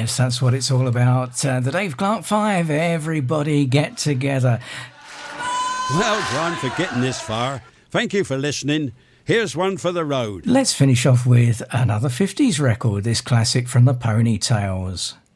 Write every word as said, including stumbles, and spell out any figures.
yes, that's what it's all about. Uh, the Dave Clark Five, everybody get together. Well done for getting this far. Thank you for listening. Here's one for the road. Let's finish off with another fifties record, this classic from the Ponytails.